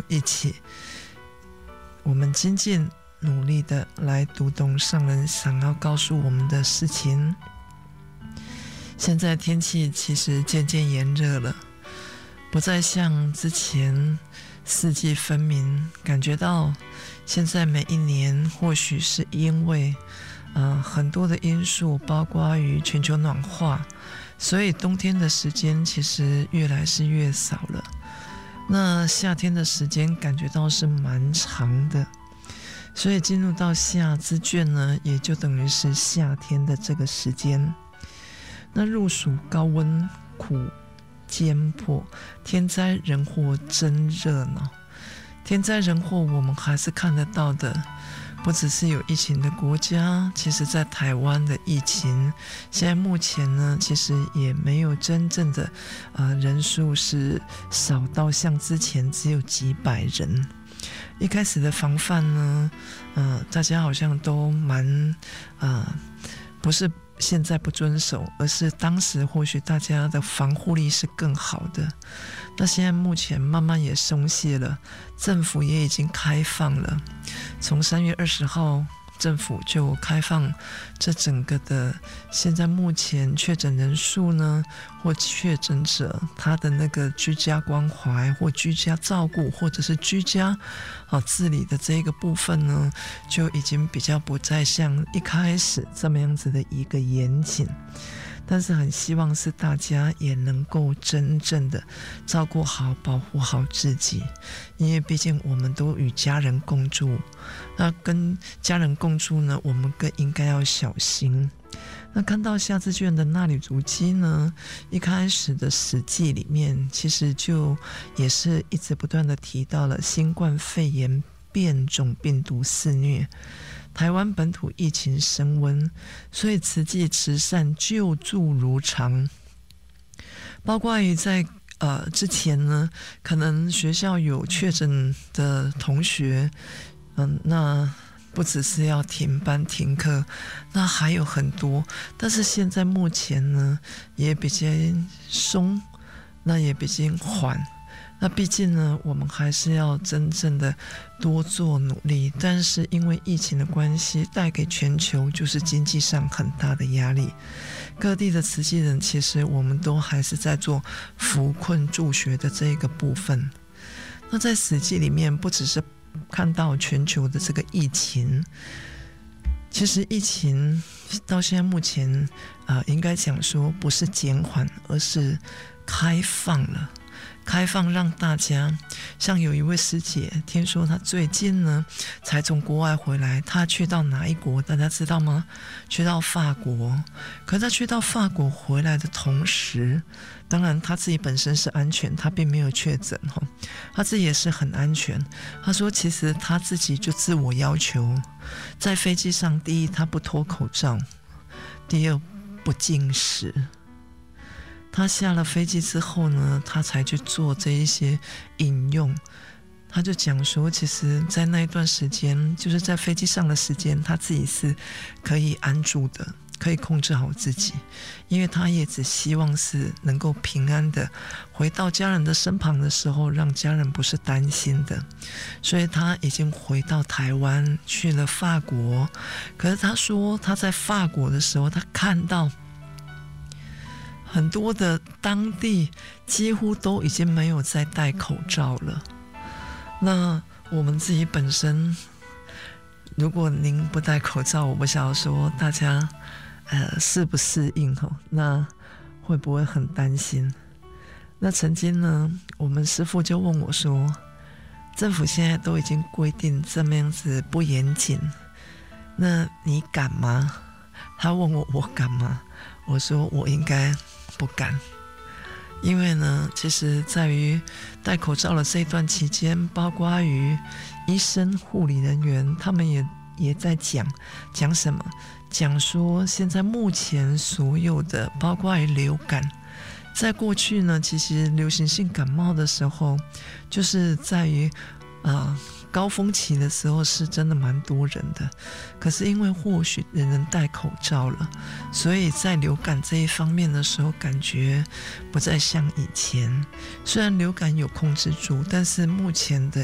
一起，我们精进努力的来读懂上人想要告诉我们的事情。现在天气其实渐渐炎热了，不再像之前四季分明，感觉到现在每一年或许是因为很多的因素，包括于全球暖化，所以冬天的时间其实越来是越少了。那夏天的时间感觉到是蛮长的，所以进入到夏之卷呢，也就等于是夏天的这个时间。那入暑高温苦艰迫，天灾人祸真热闹。天灾人祸我们还是看得到的，不只是有疫情的国家，其实在台湾的疫情现在目前呢，其实也没有真正的人数是少到像之前只有几百人。一开始的防范呢，大家好像都蛮不是现在不遵守，而是当时或许大家的防护力是更好的。那现在目前慢慢也松懈了，政府也已经开放了，从3月20号政府就开放这整个的，现在目前确诊人数呢，或确诊者他的那个居家关怀或居家照顾或者是居家治理的这一个部分呢，就已经比较不再像一开始这么样子的一个严谨。但是很希望是大家也能够真正的照顾好保护好自己，因为毕竟我们都与家人共住，那跟家人共住呢，我们更应该要小心。那看到夏志卷的那履足迹呢，一开始的史记里面其实就也是一直不断的提到了新冠肺炎变种病毒肆虐，台湾本土疫情升温，所以慈济慈善救助如常。包括于在之前呢，可能学校有确诊的同学，那不只是要停班停课，那还有很多。但是现在目前呢，也比较松，那也比较缓。那毕竟呢，我们还是要真正的多做努力，但是因为疫情的关系，带给全球就是经济上很大的压力。各地的慈济人，其实我们都还是在做扶困助学的这个部分。那在史记里面，不只是看到全球的这个疫情，其实疫情到现在目前应该讲说不是减缓，而是开放了。开放让大家，像有一位师姐，听说她最近呢才从国外回来，她去到哪一国大家知道吗？去到法国。可是她去到法国回来的同时，当然她自己本身是安全，她并没有确诊，她自己也是很安全。她说其实她自己就自我要求，在飞机上，第一她不脱口罩，第二不进食。他下了飞机之后呢，他才去做这一些饮用。他就讲说，其实在那一段时间，就是在飞机上的时间，他自己是可以安住的，可以控制好自己，因为他也只希望是能够平安的回到家人的身旁的时候，让家人不是担心的。所以他已经回到台湾，去了法国。可是他说他在法国的时候，他看到很多的当地几乎都已经没有再戴口罩了。那我们自己本身，如果您不戴口罩，我不晓得说大家适不适应，那会不会很担心？那曾经呢，我们师父就问我说，政府现在都已经规定这么样子不严谨，那你敢吗？他问我敢吗？我说我应该不敢。因为呢，其实在于戴口罩的这一段期间，包括于医生护理人员，他们也在讲什么，讲说现在目前所有的包括于流感，在过去呢，其实流行性感冒的时候，就是在于高峰期的时候是真的蛮多人的，可是因为或许人人戴口罩了，所以在流感这一方面的时候，感觉不再像以前。虽然流感有控制住，但是目前的